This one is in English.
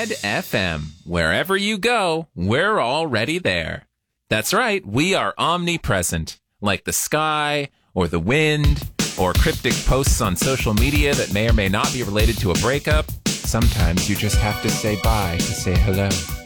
Red FM. Wherever you go, we're already there. That's right, we are omnipresent, like the sky, or the wind, or cryptic posts on social media that may or may not be related to a breakup. Sometimes you just have to say bye to say hello.